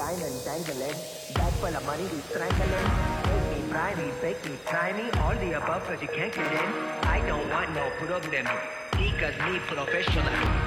diamond dangling. Bag full of money, we strangling. Make me, pry me, fake me, try me. All the above, cause you can't get in. I don't want no problem. Because me professional.